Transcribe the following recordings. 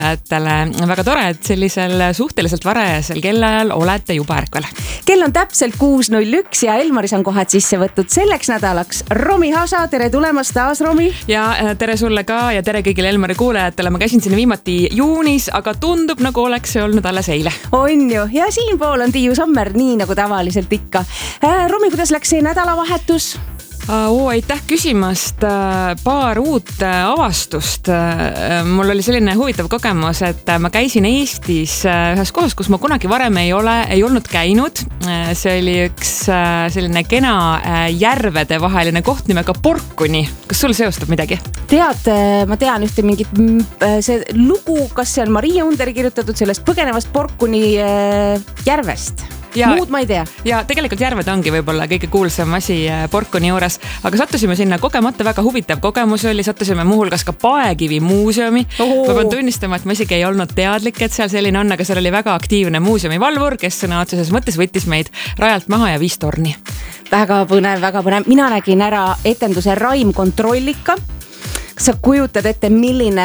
Väga tore, et sellisel suhteliselt varajasel kellaajal olete juba ärkvel. Kell on täpselt 6.01 ja Elmaris on kohad sisse võttud selleks nädalaks. Romi Hasa, tere tulemast taas, Romi! Ja tere sulle ka ja tere kõigile Elmari kuulajatele. Ma käisin sinna viimati juunis, aga tundub nagu oleks see olnud alles eile. On ju, ja siinpool on Tiiu Sommer, nii nagu tavaliselt ikka. Romi, kuidas läks see nädalavahetus? Aitäh küsimast. Paar uut avastust. Mul oli selline huvitav kogemus, et ma käisin Eestis ühes kohas, kus ma kunagi varem ei olnud käinud. See oli üks selline kena järvede vaheline koht nimega Porkuni. Kas sul seostab midagi? Ma tean ühte mingit see lugu, kas see on Maria Underi kirjutatud sellest põgenevast Porkuni järvest. Muud ma ei tea. Ja tegelikult järved ongi võib-olla kõige kuulsam asi Porkuni juures, aga sattusime sinna kogemata, väga huvitav kogemus oli, sattusime muuhulgas ka Paekivi muuseumi. Ma pean tunnistama, et ma isegi ei olnud teadlik, et seal selline on, aga seal oli väga aktiivne muuseumi valvur, kes sõna otseses mõttes võttis meid rajalt maha ja viis torni. Väga põnev, väga põnev. Mina nägin ära etenduse Raim Kontrollika. Kas sa kujutad ette, milline,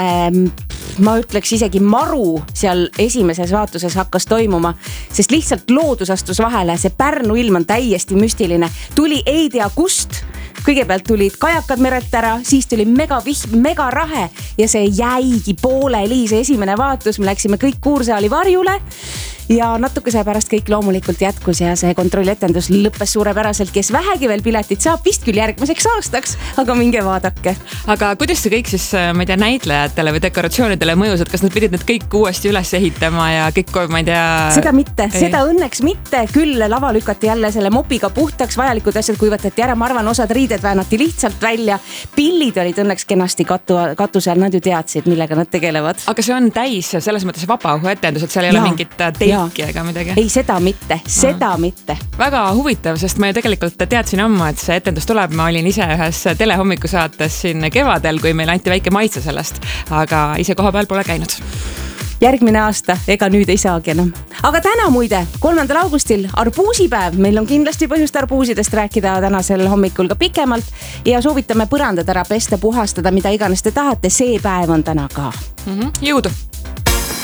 ma ütleks isegi maru seal esimeses vaatuses hakkas toimuma, sest lihtsalt loodus astus vahele, see Pärnu ilm on täiesti müstiline. Tuli ei tea kust, kõigepealt tulid kajakad merelt ära, siis tuli megavihm, megarahe ja see jäigi pooleli, see esimene vaatus, me läksime kõik kuursaali varjule ja natukese pärast kõik loomulikult jätkus ja see kontrolletendus lõppes suurepäraselt, kes vähegi veel piletit saab, vist küll järgmiseks aastaks, aga minge vaadake. Aga kuidas see kõik siis, ma ei tea, näitlejatele või dekoratsioonidele mõjus, et kas nad pidid need kõik uuesti üles ehitama ja kõik, ma ei tea... Seda õnneks mitte, küll lava lükati jälle selle mopiga puhtaks, vajalikud asjad kuivatati ära, ma arvan, osad riided väänati lihtsalt välja, pillid olid õnneks kenasti katuse all, nad ju teadsid, millega nad tegelevad. Aga see on täis selles mõttes vabaõhuetendus, et seal ei ole mingit ega midagi. Ei, seda mitte. Väga huvitav, sest ma ju tegelikult teadsin ammu, et see etendus tuleb. Ma olin ise ühes telehommikusaates siin kevadel, kui meil anti väike maitse sellest, aga ise koha peal pole käinud. Järgmine aasta, ega nüüd ei saagi enam. Aga täna muide, 3. augustil arbuusipäev, meil on kindlasti põhjust arbuusidest rääkida tänasel hommikul ka pikemalt ja soovitame põrandad ära pesta, puhastada, mida iganes te tahate, see päev on täna ka. Jõudu!